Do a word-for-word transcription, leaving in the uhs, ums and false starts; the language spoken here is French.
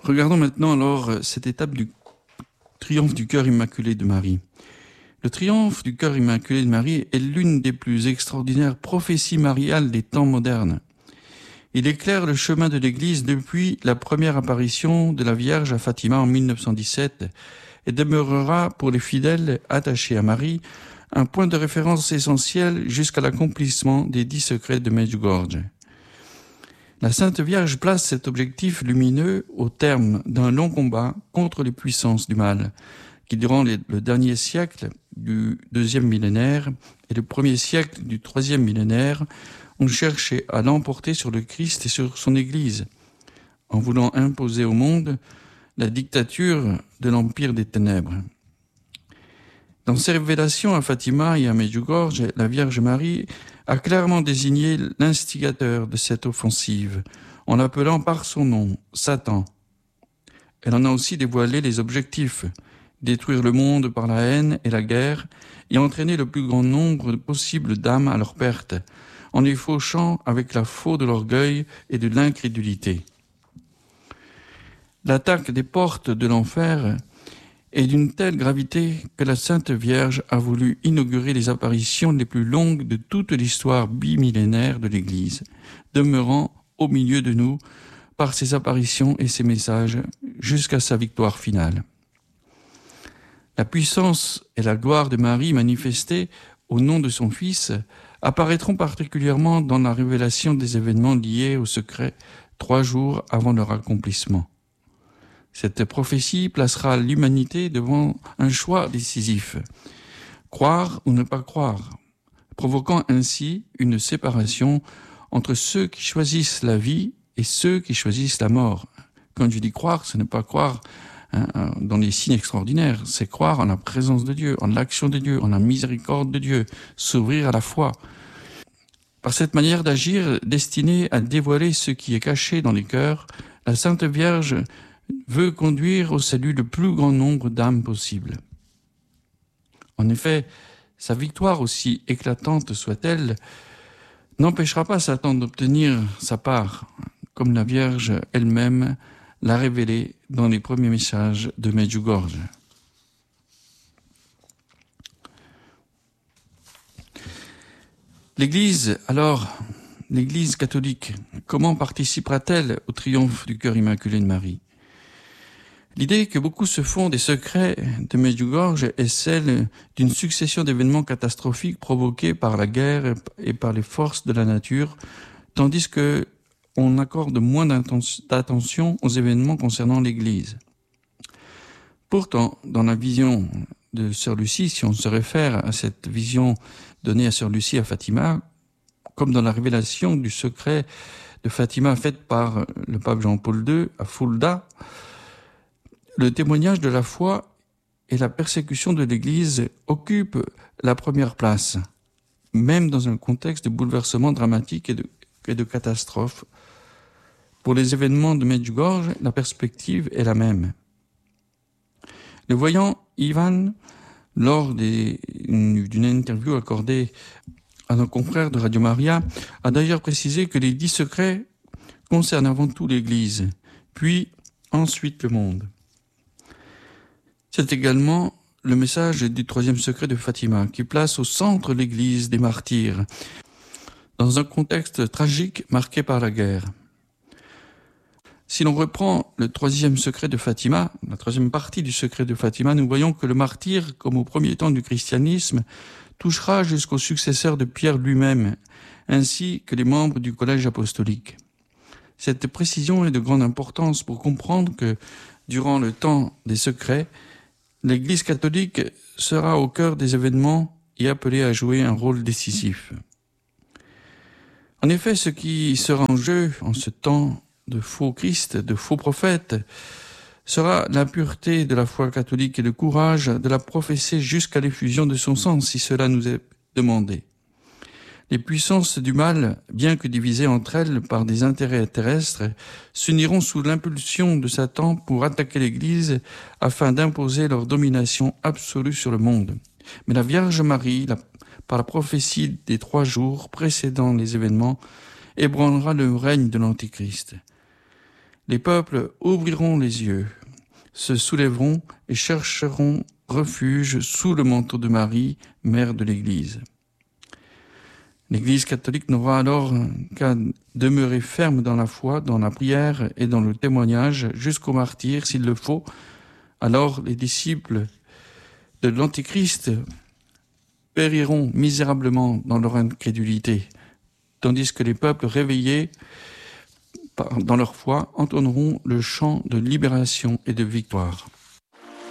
Regardons maintenant alors cette étape du triomphe du cœur immaculé de Marie. Le triomphe du cœur immaculé de Marie est l'une des plus extraordinaires prophéties mariales des temps modernes. Il éclaire le chemin de l'Église depuis la première apparition de la Vierge à Fatima en mille neuf cent dix-sept et demeurera pour les fidèles attachés à Marie un point de référence essentiel jusqu'à l'accomplissement des dix secrets de Medjugorje. La Sainte Vierge place cet objectif lumineux au terme d'un long combat contre les puissances du mal, qui durant les, le dernier siècle du deuxième millénaire et le premier siècle du troisième millénaire ont cherché à l'emporter sur le Christ et sur son Église, en voulant imposer au monde la dictature de l'empire des ténèbres. Dans ses révélations à Fatima et à Medjugorje, la Vierge Marie a clairement désigné l'instigateur de cette offensive, en l'appelant par son nom, Satan. Elle en a aussi dévoilé les objectifs, détruire le monde par la haine et la guerre, et entraîner le plus grand nombre possible d'âmes à leur perte, en les fauchant avec la faux de l'orgueil et de l'incrédulité. L'attaque des portes de l'enfer est d'une telle gravité que la Sainte Vierge a voulu inaugurer les apparitions les plus longues de toute l'histoire bimillénaire de l'Église, demeurant au milieu de nous par ses apparitions et ses messages jusqu'à sa victoire finale. La puissance et la gloire de Marie manifestées au nom de son Fils apparaîtront particulièrement dans la révélation des événements liés au secret trois jours avant leur accomplissement. Cette prophétie placera l'humanité devant un choix décisif, croire ou ne pas croire, provoquant ainsi une séparation entre ceux qui choisissent la vie et ceux qui choisissent la mort. Quand je dis croire, ce n'est pas croire hein, dans les signes extraordinaires, c'est croire en la présence de Dieu, en l'action de Dieu, en la miséricorde de Dieu, s'ouvrir à la foi. Par cette manière d'agir destinée à dévoiler ce qui est caché dans les cœurs, la Sainte Vierge veut conduire au salut le plus grand nombre d'âmes possible. En effet, sa victoire, aussi éclatante soit-elle, n'empêchera pas Satan d'obtenir sa part, comme la Vierge elle-même l'a révélé dans les premiers messages de Medjugorje. L'Église, alors, l'Église catholique, comment participera-t-elle au triomphe du cœur immaculé de Marie ? L'idée que beaucoup se font des secrets de Medjugorje est celle d'une succession d'événements catastrophiques provoqués par la guerre et par les forces de la nature, tandis que on accorde moins d'attention aux événements concernant l'Église. Pourtant, dans la vision de Sœur Lucie, si on se réfère à cette vision donnée à Sœur Lucie à Fatima, comme dans la révélation du secret de Fatima faite par le pape Jean-Paul deux à Fulda, le témoignage de la foi et la persécution de l'Église occupent la première place, même dans un contexte de bouleversement dramatique et de, et de catastrophe. Pour les événements de Medjugorje, la perspective est la même. Le voyant Ivan, lors des, d'une interview accordée à nos confrères de Radio Maria, a d'ailleurs précisé que les dix secrets concernent avant tout l'Église, puis ensuite le monde. C'est également le message du troisième secret de Fatima, qui place au centre l'Église des martyrs, dans un contexte tragique marqué par la guerre. Si l'on reprend le troisième secret de Fatima, la troisième partie du secret de Fatima, nous voyons que le martyr, comme au premier temps du christianisme, touchera jusqu'au successeur de Pierre lui-même, ainsi que les membres du collège apostolique. Cette précision est de grande importance pour comprendre que, durant le temps des secrets, l'Église catholique sera au cœur des événements et appelée à jouer un rôle décisif. En effet, ce qui sera en jeu en ce temps de faux Christ, de faux prophètes, sera la pureté de la foi catholique et le courage de la professer jusqu'à l'effusion de son sang, si cela nous est demandé. Les puissances du mal, bien que divisées entre elles par des intérêts terrestres, s'uniront sous l'impulsion de Satan pour attaquer l'Église afin d'imposer leur domination absolue sur le monde. Mais la Vierge Marie, la, par la prophétie des trois jours précédant les événements, ébranlera le règne de l'Antéchrist. Les peuples ouvriront les yeux, se soulèveront et chercheront refuge sous le manteau de Marie, mère de l'Église. L'Église catholique n'aura alors qu'à demeurer ferme dans la foi, dans la prière et dans le témoignage jusqu'au martyre s'il le faut. Alors les disciples de l'Antichrist périront misérablement dans leur incrédulité, tandis que les peuples réveillés dans leur foi entonneront le chant de libération et de victoire.